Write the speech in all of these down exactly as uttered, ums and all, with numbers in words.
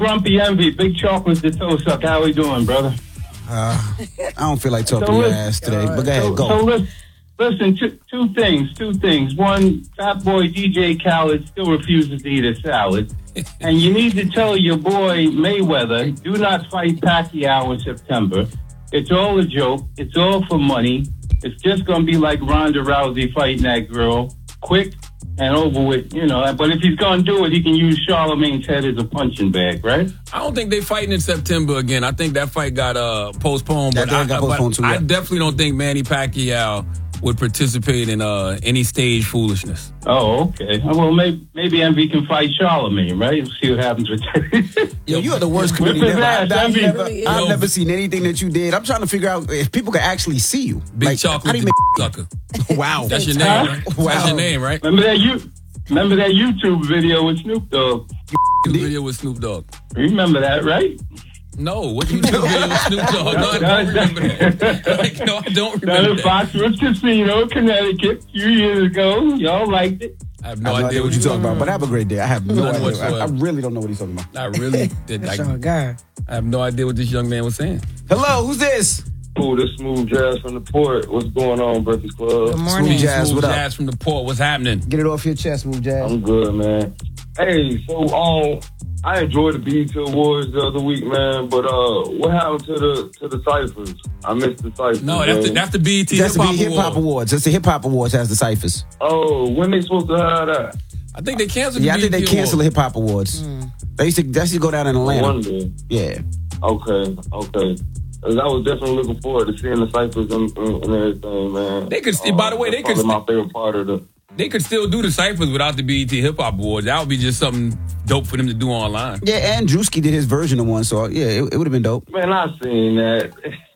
Grumpy Envy, Big Chocolate the Toe Suck. How we doing, brother? Uh, I don't feel like talking so to your ass today, uh, but go ahead, so, go. So listen, listen two, two things, two things. One, Fat Boy D J Khaled still refuses to eat a salad. And you need to tell your boy Mayweather, do not fight Pacquiao in September. It's all a joke. It's all for money. It's just going to be like Ronda Rousey fighting that girl. Quick and over with, you know. But if he's going to do it, he can use Charlemagne's head as a punching bag, right? I don't think they fighting in September again. I think that fight got uh, postponed. That but I, got postponed but too, yeah. I definitely don't think Manny Pacquiao would participate in uh, any stage foolishness. Oh, okay. Well, maybe maybe Envy can fight Charlemagne, right? We'll see what happens with that. Yo, you are the worst comedian ever. I've, I've, never, I've never seen anything that you did. I'm trying to figure out if people can actually see you. Big like, Chocolate how do you make sucker. Wow. That's your name, right? Wow. That's your name, right? Remember that you remember that YouTube video with Snoop Dogg? YouTube video with Snoop Dogg. Remember that, right? No, what you do video with Snoop Dogg? No, I don't remember that. Like, no, I don't remember that. Foxwoods Casino, Connecticut, a few years ago. Y'all liked it. I have no, I have idea, no idea what you're talking about, but have a great day. I have no None idea. I, I really don't know what he's talking about. I really did. That's I, our guy. I have no idea what this young man was saying. Hello, who's this? Cool, this Smooth Jazz from the Port. What's going on, Breakfast Club? Good morning. Smooth Jazz, Smooth what up? Jazz from the Port. What's happening? Get it off your chest, Smooth Jazz. I'm good, man. Hey, so um, I enjoyed the B E T Awards the other week, man. But uh, what happened to the to the ciphers? I missed the ciphers. No, that's the, that's the B E T That's Hip the Hop Hip Hop Award. Awards. That's the Hip Hop Awards has the ciphers. Oh, when they supposed to have that? I think they canceled. Yeah, the I think B E T they canceled the Award. Hip Hop Awards. Mm. They used to, that used to go down in I Atlanta. wonder. Yeah. Okay, okay. 'Cause I was definitely looking forward to seeing the ciphers and, and, and everything, man. They could. Uh, by the way, they could. Probably my favorite part of the. They could still do the ciphers without the B E T Hip Hop Awards. That would be just something dope for them to do online. Yeah, and Drewski did his version of one, so yeah, it, it would have been dope. Man, I seen that.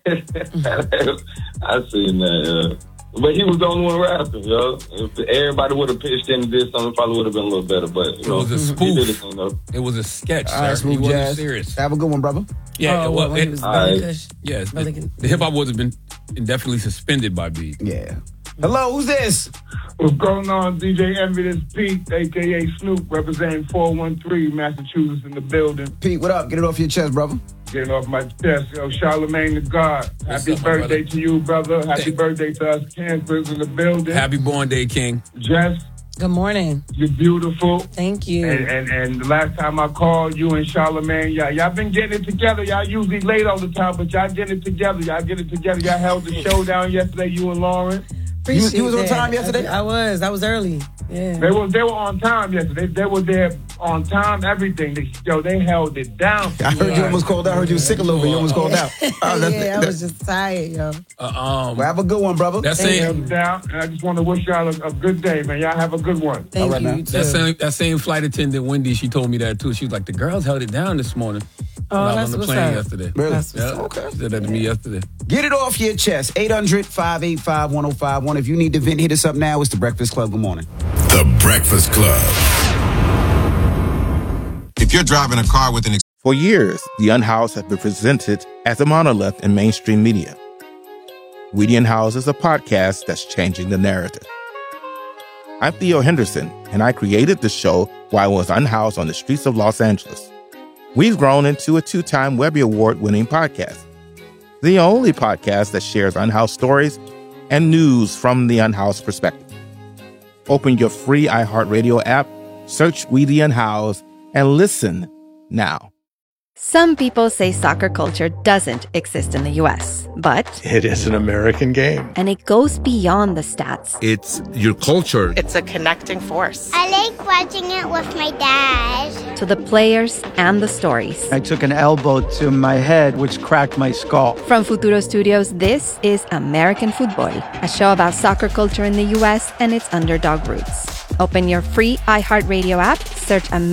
I seen that. Yeah. But he was the only one rapping, yo. If everybody would have pitched in and did something, it probably would have been a little better. But you It know, was a he spoof. did his thing, though. It was a sketch, All right, sir. He Smooth wasn't Jazz. serious. Have a good one, brother. Yeah, Oh, well, when he it, was Alright. Kush. yes, the, Really? the Hip Hop Awards have been indefinitely suspended by B E T. Yeah. Hello, who's this? What's going on, D J Envy? This Pete, a k a. Snoop, representing four one three Massachusetts in the building. Pete, what up? Get it off your chest, brother. Getting off my chest. Yo, Charlemagne the God. What's Happy up, my birthday brother? to you, brother. Happy Thank- birthday to us cancers in the building. Happy born day, King. Jess, Good morning. you're beautiful. Thank you. And, and and the last time I called you and Charlemagne, y'all, y'all been getting it together. Y'all usually late all the time, but y'all get it together. Y'all get it together. Y'all held the show down yesterday, you and Lauren. Appreciate you was on that. time yesterday? I, I was. I was early. Yeah. They were they were on time yesterday. They, they were there on time. Everything. They, yo, they held it down. I heard you almost called out. I heard you was sick a little bit. You almost called out. Oh, that's- yeah, I was just tired, yo. Uh, um, Well, have a good one, brother. that Thank They same held it down, and I just want to wish y'all a, a good day, man. Y'all have a good one. Thank All right, you, man. you too. that same that same flight attendant Wendy, she told me that too. She was like, the girls held it down this morning. Oh, when I that's was on the what's plane up. yesterday. Really? That's what's Yeah, up. she said that to me yesterday. Get it off your chest. eight hundred, five eight five, one oh five one. If you need to vent, hit us up now. It's The Breakfast Club. Good morning. The Breakfast Club. If you're driving a car with an ex- For years, The Unhoused have been presented as a monolith in mainstream media. We the Unhoused is a podcast that's changing the narrative. I'm Theo Henderson, and I created the show while I was unhoused on the streets of Los Angeles. We've grown into a two-time Webby Award-winning podcast, the only podcast that shares unhoused stories and news from the unhoused perspective. Open your free iHeartRadio app, search We the Unhoused, and listen now. Some people say soccer culture doesn't exist in the U S, but It is an American game. and it goes beyond the stats. It's your culture. It's a connecting force. I like watching it with my dad. To the players and the stories. I took an elbow to my head, which cracked my skull. From Futuro Studios, this is American Football, a show about soccer culture in the U S and its underdog roots. Open your free iHeartRadio app, search American